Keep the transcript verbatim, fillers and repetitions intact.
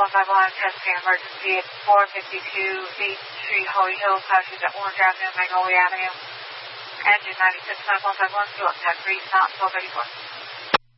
one five one, testing emergency at four fifty-two eighth Street, Holly Hills, passing to Orange Avenue, Magnolia Avenue. Engine ninety-six nine one five one, fuel attack, three, stop, twelve eighty-four.